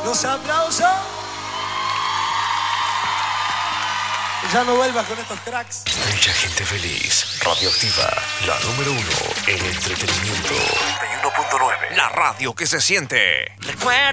Los aplausos. Ya no vuelvas con estos cracks. Mucha gente feliz. Radioactiva, la número 1 en entretenimiento. 91.9. La radio que se siente. Recuerda.